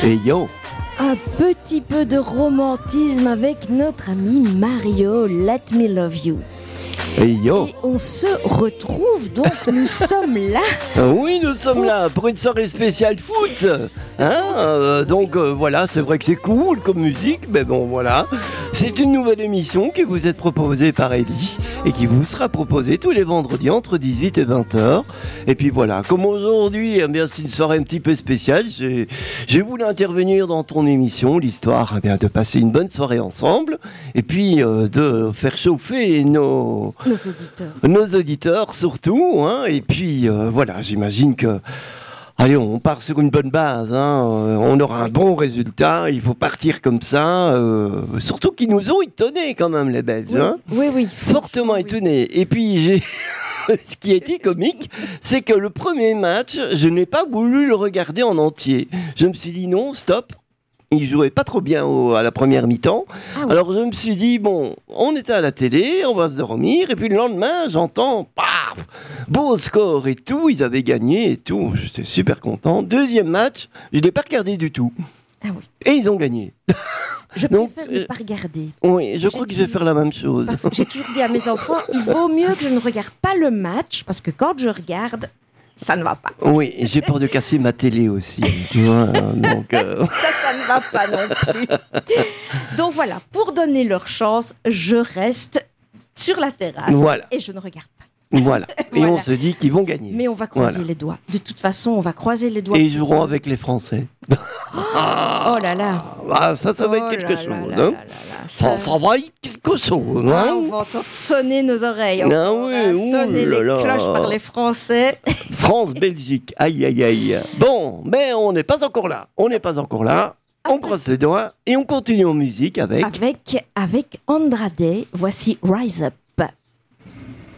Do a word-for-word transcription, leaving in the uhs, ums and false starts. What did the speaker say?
Et yo. Un petit peu de romantisme avec notre ami Mario, Let Me Love You. Et yo. Et on se retrouve donc, nous sommes là. Oui, nous sommes là pour une soirée spéciale foot. Hein euh, donc euh, voilà, c'est vrai que c'est cool comme musique, mais bon voilà. C'est une nouvelle émission qui vous est proposée par Ellie et qui vous sera proposée tous les vendredis entre dix-huit et vingt heures. Et puis voilà, comme aujourd'hui, eh bien, c'est une soirée un petit peu spéciale, j'ai, j'ai voulu intervenir dans ton émission, l'histoire eh bien, de passer une bonne soirée ensemble et puis euh, de faire chauffer nos... Nos auditeurs. Nos auditeurs surtout, hein, et puis euh, voilà, j'imagine que, allez, on part sur une bonne base, hein, euh, on aura un bon résultat, il faut partir comme ça, euh, surtout qu'ils nous ont étonnés quand même les Belges, Oui, hein, oui, oui. fortement oui. étonnés, et puis j'ai... Ce qui a été comique, c'est que le premier match, je n'ai pas voulu le regarder en entier. Je me suis dit non, stop. Il jouait pas trop bien au, à la première mi-temps. Ah oui. Alors je me suis dit, bon, on était à la télé, on va se dormir. Et puis le lendemain, j'entends, paf, beau score et tout. Ils avaient gagné et tout. J'étais super content. Deuxième match, je ne l'ai pas regardé du tout. Ah oui. Et ils ont gagné. Je Donc, préfère ne euh, pas regarder. Oui, je J'ai crois que je toujours- vais faire la même chose. Parce que j'ai toujours dit à mes enfants, il vaut mieux que je ne regarde pas le match, parce que quand je regarde, ça ne va pas. Oui, j'ai peur de casser ma télé aussi. Tu vois, donc, euh, Ça, ça ne va pas non plus. Donc voilà, pour donner leur chance, je reste sur la terrasse Voilà. et je ne regarde pas. voilà. Et Voilà. on se dit qu'ils vont gagner. Mais on va croiser Voilà. les doigts. De toute façon, on va croiser les doigts. Et ils joueront avec les Français. Oh là là. Ah, ça, ça va Oh être quelque là chose. là hein. là là là. Ça, Ça- ça va être quelque chose. Ah, Hein. on va entendre sonner nos oreilles. On Ah va oui, ouh sonner là les là. cloches par les Français. France-Belgique. Aïe, aïe, aïe. Bon, mais on n'est pas encore là. On n'est pas encore là. On Après- croise les doigts et on continue en musique avec... Avec, avec Andrade, voici Rise Up.